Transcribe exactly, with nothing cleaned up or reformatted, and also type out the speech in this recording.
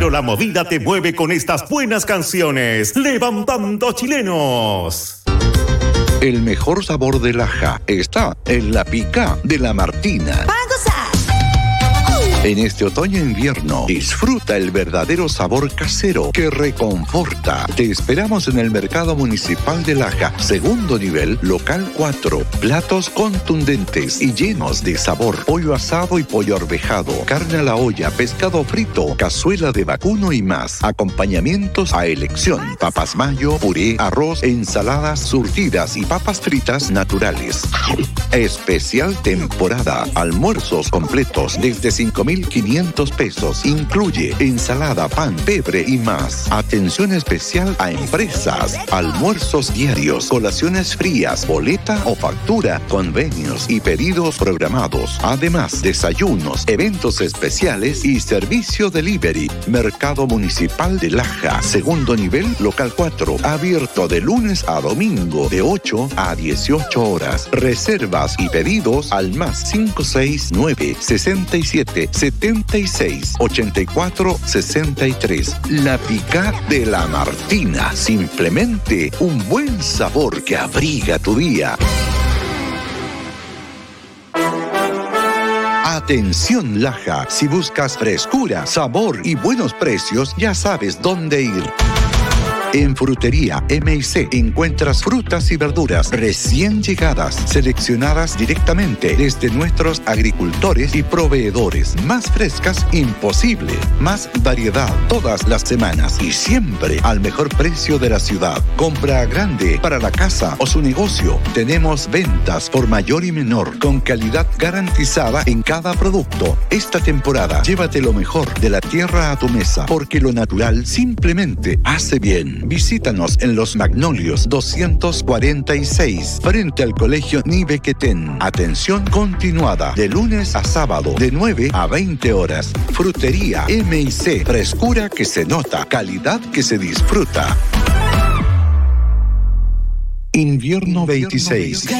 pero la movida te mueve con estas buenas canciones. Levantando chilenos. El mejor sabor de Laja está en la pica de la Martina. En este otoño-invierno, disfruta el verdadero sabor casero que reconforta. Te esperamos en el Mercado Municipal de Laja, segundo nivel, local cuatro. Platos contundentes y llenos de sabor. Pollo asado y pollo arvejado, carne a la olla, pescado frito, cazuela de vacuno y más. Acompañamientos a elección. Papas mayo, puré, arroz, ensaladas surtidas y papas fritas naturales. Especial temporada. Almuerzos completos desde cinco mil quinientos pesos. Incluye ensalada, pan, pebre y más. Atención especial a empresas. Almuerzos diarios, colaciones frías, boleta o factura, convenios y pedidos programados. Además, desayunos, eventos especiales y servicio delivery. Mercado Municipal de Laja, segundo nivel, local cuatro. Abierto de lunes a domingo de ocho a dieciocho horas. Reservas y pedidos al más cinco seis nueve, sesenta y siete, setenta y seis, ochenta y cuatro, sesenta y tres. La pica de la Martina. Simplemente un buen sabor que abriga tu día. Atención Laja, si buscas frescura, sabor y buenos precios, ya sabes dónde ir. En Frutería M y C encuentras frutas y verduras recién llegadas, seleccionadas directamente desde nuestros agricultores y proveedores. Más frescas, imposible. Más variedad todas las semanas y siempre al mejor precio de la ciudad. Compra grande para la casa o su negocio. Tenemos ventas por mayor y menor, con calidad garantizada en cada producto. Esta temporada, llévate lo mejor de la tierra a tu mesa, porque lo natural simplemente hace bien. Visítanos en Los Magnolios doscientos cuarenta y seis, frente al Colegio Nivequetén. Atención continuada, de lunes a sábado, de nueve a veinte horas. Frutería M y C, frescura que se nota, calidad que se disfruta. Invierno veintiséis.